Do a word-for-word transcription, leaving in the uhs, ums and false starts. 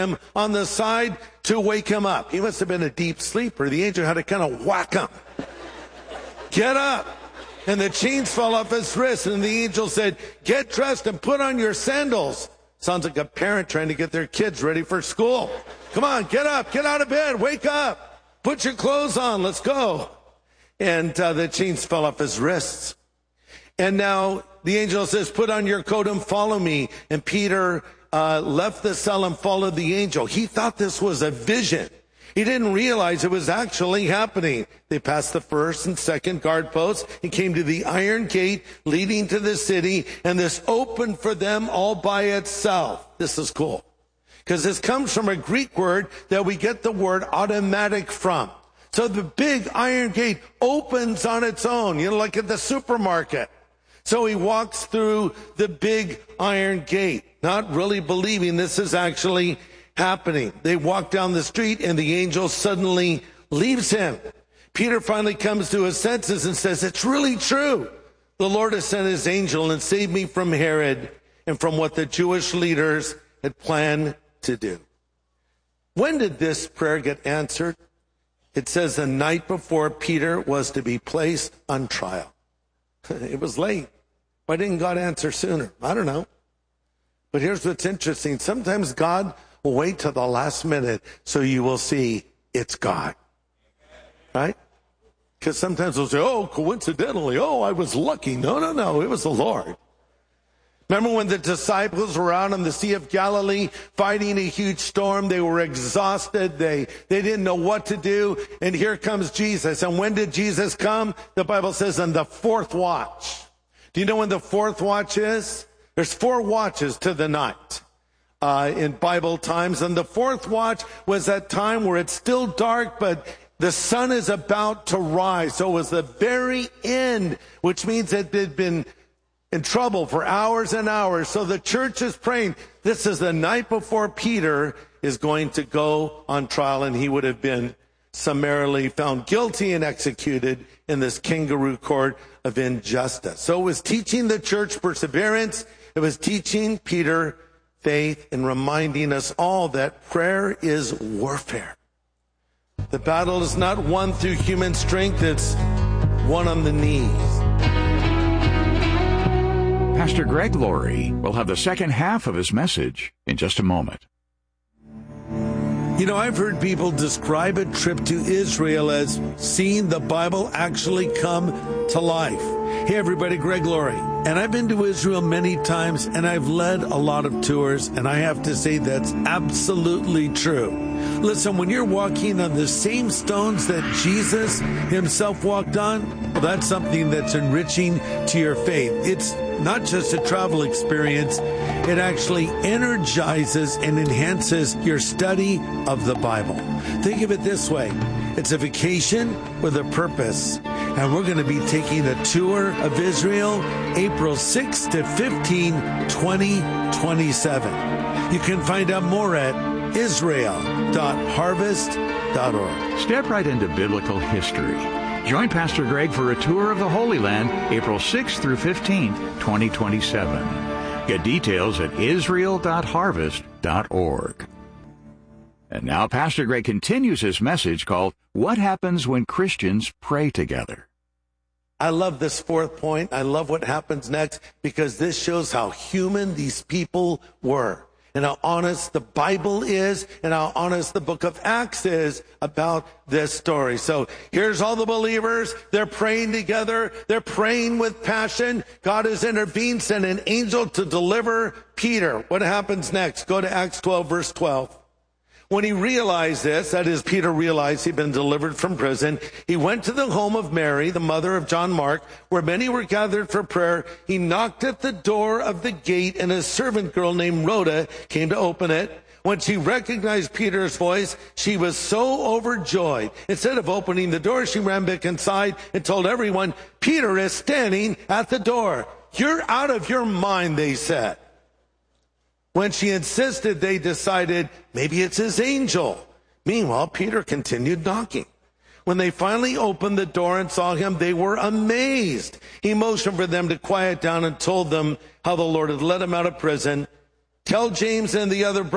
him on the side to wake him up. He must have been a deep sleeper. The angel had to kind of whack him. Get up. And the chains fell off his wrists, and the angel said, get dressed and put on your sandals. Sounds like a parent trying to get their kids ready for school. Come on, get up, get out of bed, wake up, put your clothes on, let's go. And uh, the chains fell off his wrists. And now the angel says, put on your coat and follow me. And Peter uh, left the cell and followed the angel. He thought this was a vision. He didn't realize it was actually happening. They passed the first and second guard posts and came to the iron gate leading to the city, and this opened for them all by itself. This is cool, because this comes from a Greek word that we get the word automatic from. So the big iron gate opens on its own, you know, like at the supermarket. So he walks through the big iron gate, not really believing this is actually happening. They walk down the street and the angel suddenly leaves him. Peter finally comes to his senses and says, it's really true. The Lord has sent his angel and saved me from Herod and from what the Jewish leaders had planned to do. When did this prayer get answered? It says the night before Peter was to be placed on trial. It was late. Why didn't God answer sooner? I don't know. But here's what's interesting. Sometimes God will wait till the last minute so you will see it's God. Right? Because sometimes we'll say, oh, coincidentally, oh, I was lucky. No, no, no, it was the Lord. Remember when the disciples were out on the Sea of Galilee fighting a huge storm? They were exhausted. They, they didn't know what to do. And here comes Jesus. And when did Jesus come? The Bible says on the fourth watch. Do you know when the fourth watch is? There's four watches to the night. Uh, in Bible times. And the fourth watch was that time where it's still dark, but the sun is about to rise. So it was the very end, which means that they'd been in trouble for hours and hours. So the church is praying. This is the night before Peter is going to go on trial, and he would have been summarily found guilty and executed in this kangaroo court of injustice. So it was teaching the church perseverance. It was teaching Peter faith and reminding us all that prayer is warfare. The battle is not won through human strength, it's won on the knees. Pastor Greg Laurie will have the second half of his message in just a moment. You know, I've heard people describe a trip to Israel as seeing the Bible actually come to life. Hey everybody, Greg Laurie. And I've been to Israel many times, and I've led a lot of tours, and I have to say that's absolutely true. Listen, when you're walking on the same stones that Jesus himself walked on, well, that's something that's enriching to your faith. It's not just a travel experience, it actually energizes and enhances your study of the Bible. Think of it this way. It's a vacation with a purpose. And we're going to be taking a tour of Israel April sixth to fifteenth, twenty twenty-seven. You can find out more at israel dot harvest dot org. Step right into biblical history. Join Pastor Greg for a tour of the Holy Land April sixth through fifteenth, twenty twenty-seven. Get details at israel dot harvest dot org. And now Pastor Greg continues his message called, What Happens When Christians Pray Together? I love this fourth point. I love what happens next, because this shows how human these people were and how honest the Bible is and how honest the book of Acts is about this story. So here's all the believers. They're praying together. They're praying with passion. God has intervened, sent an angel to deliver Peter. What happens next? Go to Acts twelve, verse twelve. When he realized this, that is, Peter realized he'd been delivered from prison, he went to the home of Mary, the mother of John Mark, where many were gathered for prayer. He knocked at the door of the gate, and a servant girl named Rhoda came to open it. When she recognized Peter's voice, she was so overjoyed. Instead of opening the door, she ran back inside and told everyone, Peter is standing at the door. You're out of your mind, they said. When she insisted, they decided maybe it's his angel. Meanwhile, Peter continued knocking. When they finally opened the door and saw him, they were amazed. He motioned for them to quiet down and told them how the Lord had let him out of prison. Tell James and the other brothers